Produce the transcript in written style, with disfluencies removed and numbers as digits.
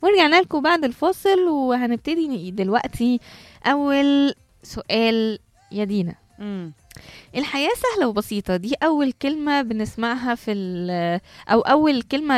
ورجعنا لكم بعد الفاصل وهنبتدي دلوقتي. أول سؤال يا دينا، مم. الحياة سهلة وبسيطة، دي أول كلمة بنسمعها أو أول كلمة